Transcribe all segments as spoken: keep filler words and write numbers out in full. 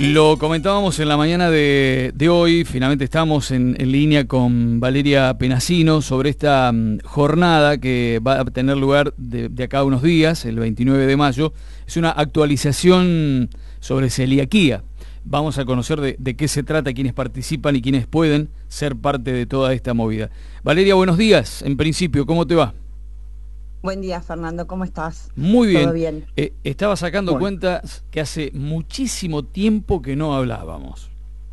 Lo comentábamos en la mañana de, de hoy, finalmente estamos en, en línea con Valeria Penasino sobre esta um, jornada que va a tener lugar de, de acá a unos días, el veintinueve de mayo. Es una actualización sobre celiaquía. Vamos a conocer de, de qué se trata, quiénes participan y quiénes pueden ser parte de toda esta movida. Valeria, buenos días. En principio, ¿cómo te va? Buen día, Fernando, ¿cómo estás? Muy bien. ¿Todo bien? Eh, estaba sacando Bueno. cuentas que hace muchísimo tiempo que no hablábamos.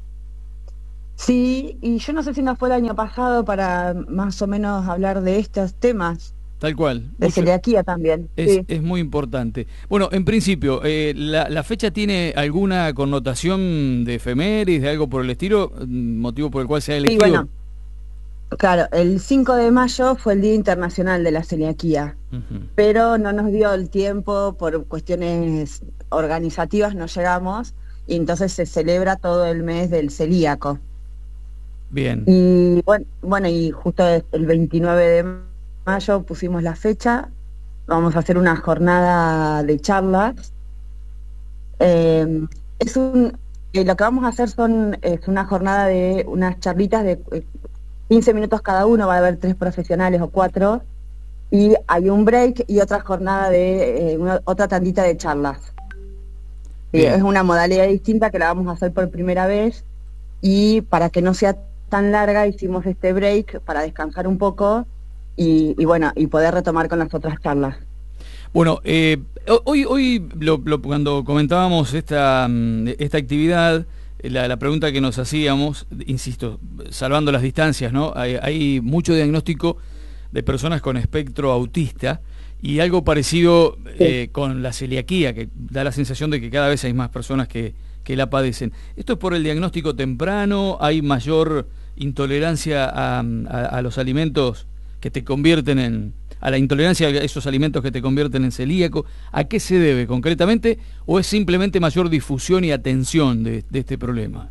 Sí, y yo no sé si nos fue el año pasado para más o menos hablar de estos temas, Tal cual. de Mucho, celiaquía también. es, Sí. es muy importante. Bueno, en principio, eh, la, ¿la fecha tiene alguna connotación de efemérides, de algo por el estilo, motivo por el cual se ha Y elegido? bueno, claro, el cinco de mayo fue el Día Internacional de la Celiaquía, Uh-huh. pero no nos dio el tiempo por cuestiones organizativas, no llegamos, y entonces se celebra todo el mes del celíaco. Bien. Y bueno, bueno, y justo el veintinueve de mayo pusimos la fecha. Vamos a hacer una jornada de charlas. Eh, es un, eh, lo que vamos a hacer son es una jornada de unas charlitas de eh, quince minutos cada uno. Va a haber tres profesionales o cuatro, y hay un break y otra jornada de eh, una, otra tandita de charlas. Sí, es Bien. una modalidad distinta que la vamos a hacer por primera vez, y para que no sea tan larga hicimos este break para descansar un poco y, y bueno, y poder retomar con las otras charlas. Bueno, eh, hoy, hoy lo, lo, cuando comentábamos esta, esta actividad, la, la pregunta que nos hacíamos, insisto, salvando las distancias, ¿no? Hay, hay mucho diagnóstico de personas con espectro autista y algo parecido eh, Sí. con la celiaquía, que da la sensación de que cada vez hay más personas que, que la padecen. ¿Esto es por el diagnóstico temprano? ¿Hay mayor intolerancia a, a, a los alimentos que te convierten en... a la intolerancia a esos alimentos que te convierten en celíaco? ¿A qué se debe concretamente? ¿O es simplemente mayor difusión y atención de, de este problema?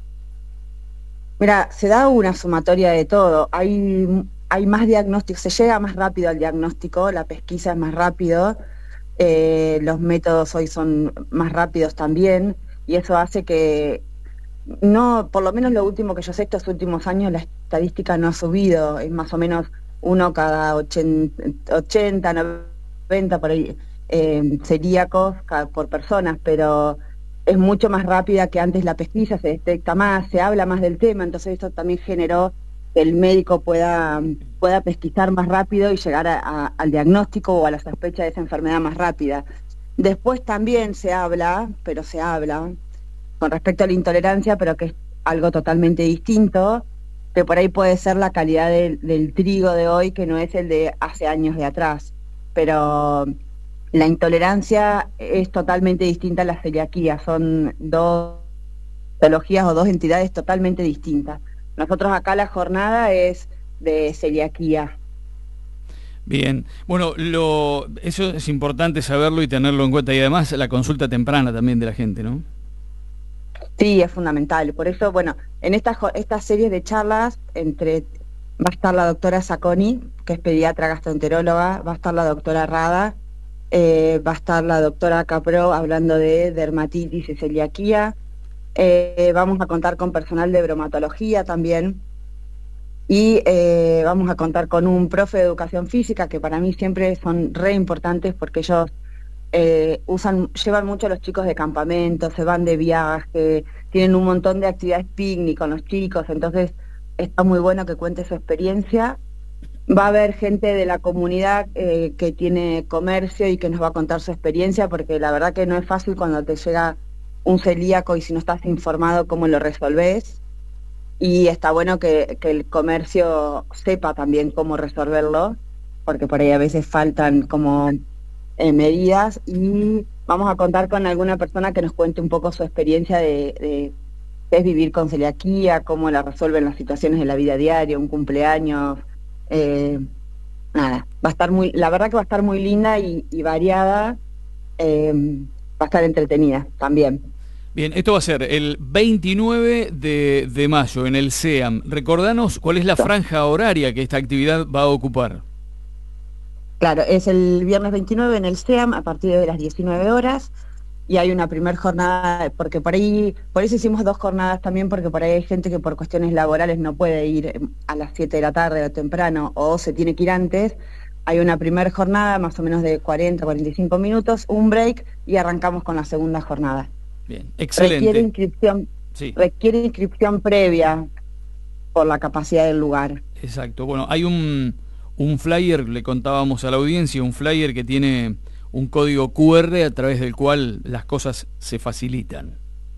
Mira, se da una sumatoria de todo. Hay, hay más diagnósticos, se llega más rápido al diagnóstico, la pesquisa es más rápido, eh, los métodos hoy son más rápidos también, y eso hace que no, por lo menos lo último que yo sé, estos últimos años la estadística no ha subido, es más o menos uno cada ochenta, ochenta noventa por ahí, eh, celíacos cada, por personas, pero es mucho más rápida que antes la pesquisa, se detecta más, se habla más del tema, entonces esto también generó que el médico pueda, pueda pesquisar más rápido y llegar a, a, al diagnóstico o a la sospecha de esa enfermedad más rápida. Después también se habla, pero se habla con respecto a la intolerancia, pero que es algo totalmente distinto, que por ahí puede ser la calidad del, del trigo de hoy, que no es el de hace años de atrás, pero la intolerancia es totalmente distinta a la celiaquía, son dos patologías o dos entidades totalmente distintas. Nosotros acá la jornada es de celiaquía. Bien, bueno, lo, eso es importante saberlo y tenerlo en cuenta, y además la consulta temprana también de la gente, ¿no? Sí, es fundamental. Por eso, bueno, en esta, esta serie de charlas, entre va a estar la doctora Sacconi, que es pediatra gastroenteróloga, va a estar la doctora Rada, eh, va a estar la doctora Capro hablando de dermatitis y celiaquía, eh, vamos a contar con personal de bromatología también, y eh, vamos a contar con un profe de educación física, que para mí siempre son re importantes porque ellos Eh, usan, llevan mucho a los chicos de campamento, se van de viaje, tienen un montón de actividades picnic con los chicos, entonces está muy bueno que cuente su experiencia. Va a haber gente de la comunidad eh, que tiene comercio y que nos va a contar su experiencia, porque la verdad que no es fácil cuando te llega un celíaco y si no estás informado cómo lo resolvés, y está bueno que, que el comercio sepa también cómo resolverlo, porque por ahí a veces faltan como eh, medidas, y vamos a contar con alguna persona que nos cuente un poco su experiencia de, de qué es vivir con celiaquía, cómo la resuelven las situaciones de la vida diaria, un cumpleaños, eh, nada, va a estar muy, la verdad que va a estar muy linda y, y variada, eh, va a estar entretenida también. Bien, esto va a ser el veintinueve de, de mayo en el C E A M. Recordanos cuál es la franja horaria que esta actividad va a ocupar. Claro, es el viernes veintinueve en el C E A M a partir de las diecinueve horas. y hay una primer jornada, porque por ahí, por eso hicimos dos jornadas también, porque por ahí hay gente que por cuestiones laborales no puede ir a las siete de la tarde o temprano, o se tiene que ir antes. Hay una primera jornada, más o menos de cuarenta, cuarenta y cinco minutos, un break, y arrancamos con la segunda jornada. Bien, excelente. Requiere inscripción, sí. requiere inscripción previa por la capacidad del lugar. Exacto. Bueno, hay un, un flyer, le contábamos a la audiencia, un flyer que tiene un código cu erre a través del cual las cosas se facilitan.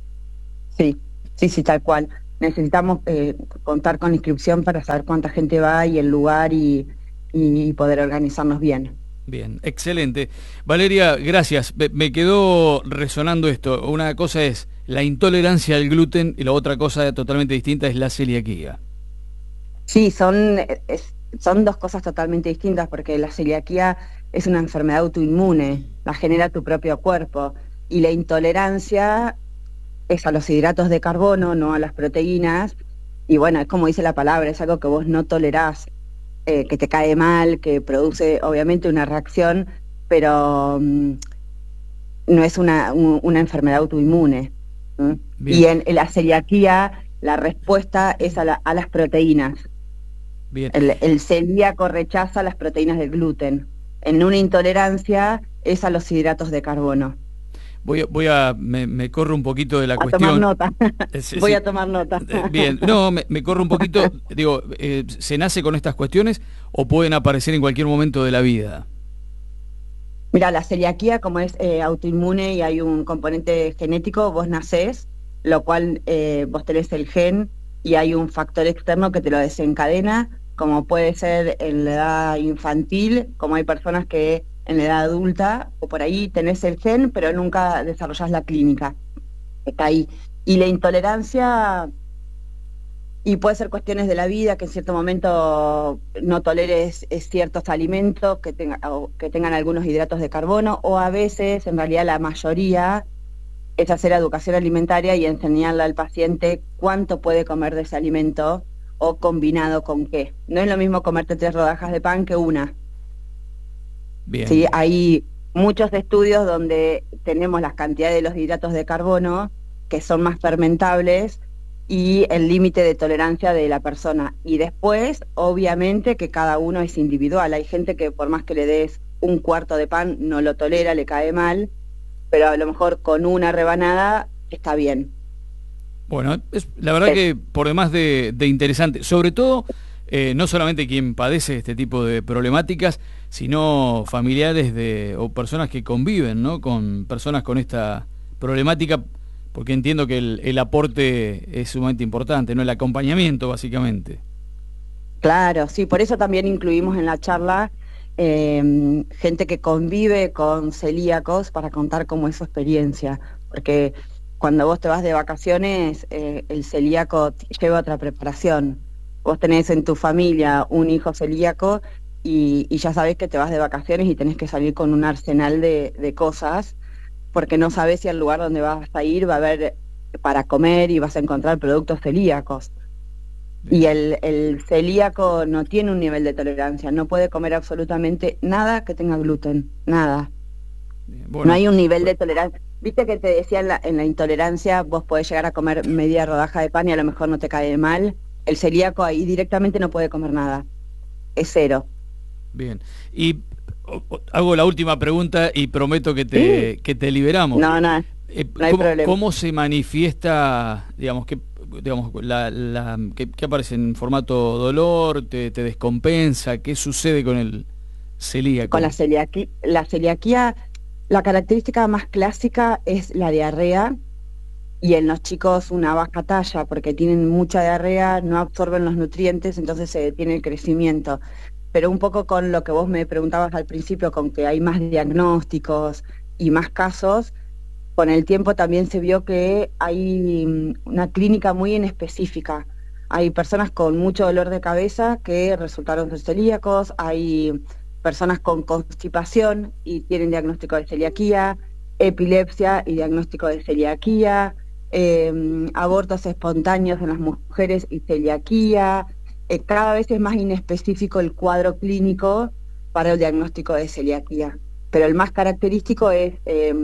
Sí, sí, sí, tal cual. Necesitamos eh, contar con inscripción para saber cuánta gente va y el lugar y, y poder organizarnos bien. Bien, excelente. Valeria, gracias. Me, me quedó resonando esto. Una cosa es la intolerancia al gluten y la otra cosa totalmente distinta es la celiaquía. Sí, son, es, son dos cosas totalmente distintas, porque la celiaquía es una enfermedad autoinmune, la genera tu propio cuerpo, y la intolerancia es a los hidratos de carbono, no a las proteínas, y bueno, es como dice la palabra, es algo que vos no tolerás, eh, que te cae mal, que produce obviamente una reacción, pero um, no es una, un, una enfermedad autoinmune. ¿Mm? Y en, en la celiaquía la respuesta es a, la, a las proteínas. Bien. El, el celíaco rechaza las proteínas del gluten. En una intolerancia es a los hidratos de carbono. Voy a, voy a me, me corro un poquito de la a cuestión. Tomar nota. Eh, sí, voy sí. a tomar nota. Eh, bien, no, me, me corro un poquito. Digo, eh, ¿se nace con estas cuestiones o pueden aparecer en cualquier momento de la vida? Mira, la celiaquía, como es eh, autoinmune y hay un componente genético, vos nacés, lo cual eh, vos tenés el gen y hay un factor externo que te lo desencadena, como puede ser en la edad infantil, como hay personas que en la edad adulta, o por ahí tenés el gen, pero nunca desarrollás la clínica. Está ahí. Y la intolerancia, y puede ser cuestiones de la vida, que en cierto momento no toleres ciertos alimentos que, tenga, que tengan algunos hidratos de carbono, o a veces, en realidad la mayoría, es hacer educación alimentaria y enseñarle al paciente cuánto puede comer de ese alimento o combinado con qué. No es lo mismo comerte tres rodajas de pan que una. Bien. Sí, hay muchos estudios donde tenemos las cantidades de los hidratos de carbono que son más fermentables y el límite de tolerancia de la persona. Y después, obviamente, que cada uno es individual. Hay gente que por más que le des un cuarto de pan no lo tolera, le cae mal, pero a lo mejor con una rebanada está bien. Bueno, es la verdad es. que por demás de, de interesante, sobre todo, eh, no solamente quien padece este tipo de problemáticas, sino familiares de o personas que conviven, ¿no?, con personas con esta problemática, porque entiendo que el, el aporte es sumamente importante, ¿no?, el acompañamiento, básicamente. Claro, sí, por eso también incluimos en la charla eh, gente que convive con celíacos para contar cómo es su experiencia, porque cuando vos te vas de vacaciones, eh, el celíaco lleva otra preparación. Vos tenés en tu familia un hijo celíaco y, y ya sabés que te vas de vacaciones y tenés que salir con un arsenal de, de cosas, porque no sabés si al lugar donde vas a ir va a haber para comer y vas a encontrar productos celíacos. Y el, el celíaco no tiene un nivel de tolerancia, no puede comer absolutamente nada que tenga gluten, nada. Bueno, no hay un nivel de tolerancia. Viste que te decía en la, en la intolerancia, vos podés llegar a comer media rodaja de pan y a lo mejor no te cae mal. El celíaco ahí directamente no puede comer nada, es cero. Bien, y hago la última pregunta y prometo que te, ¿Sí? que te liberamos. No, no, eh, no hay ¿cómo, problema. ¿Cómo se manifiesta, digamos, que digamos la, la que, que aparece en formato dolor, te, te descompensa? ¿Qué sucede con el celíaco? Con la celiaquía, la celiaquía, la característica más clásica es la diarrea, y en los chicos una baja talla, porque tienen mucha diarrea, no absorben los nutrientes, entonces se detiene el crecimiento. Pero un poco con lo que vos me preguntabas al principio, con que hay más diagnósticos y más casos, con el tiempo también se vio que hay una clínica muy inespecífica. Hay personas con mucho dolor de cabeza que resultaron ser celíacos, hay personas con constipación y tienen diagnóstico de celiaquía, epilepsia y diagnóstico de celiaquía, eh, abortos espontáneos en las mujeres y celiaquía. Eh, cada vez es más inespecífico el cuadro clínico para el diagnóstico de celiaquía, pero el más característico es eh,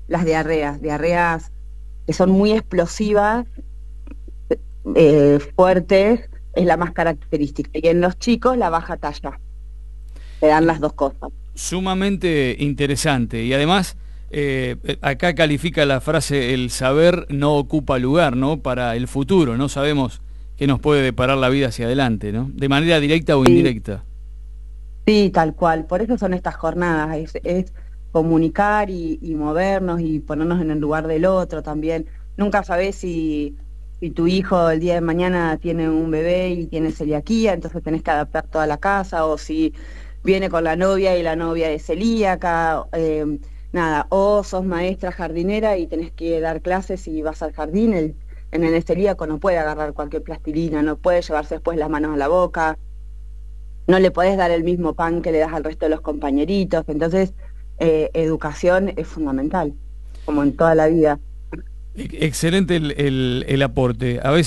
las diarreas, diarreas que son muy explosivas, eh, fuertes, es la más característica. Y en los chicos la baja talla, te dan las dos cosas. Sumamente interesante. Y además, eh, acá califica la frase, el saber no ocupa lugar, ¿no? Para el futuro, no sabemos qué nos puede deparar la vida hacia adelante, ¿no? De manera directa o Sí, indirecta. sí, tal cual. Por eso son estas jornadas, es, es comunicar y, y movernos y ponernos en el lugar del otro también. Nunca sabés si, si tu hijo el día de mañana tiene un bebé y tiene celiaquía, entonces tenés que adaptar toda la casa, o si viene con la novia y la novia es celíaca, eh, nada, o sos maestra jardinera y tenés que dar clases y vas al jardín, el, en el celíaco no puede agarrar cualquier plastilina, no puede llevarse después las manos a la boca, no le podés dar el mismo pan que le das al resto de los compañeritos, entonces eh, educación es fundamental, como en toda la vida. Excelente el, el, el aporte. A veces